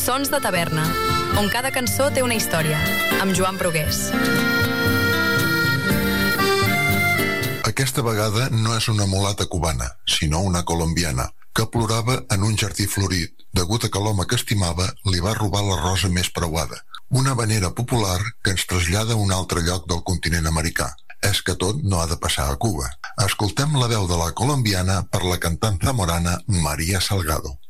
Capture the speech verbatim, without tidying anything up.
Sons de taverna, on cada cançó té una història, amb Joan Brugués. Aquesta vegada no és una mulata cubana, sinó una colombiana, que plorava en un jardí florit, degut a que l'home que estimava li va robar la rosa més preuada. Una vanera popular que ens trasllada a un altre lloc del continent americà. És que tot no ha de passar a Cuba. Escoltem la veu de la colombiana per la cantant zamorana María Salgado.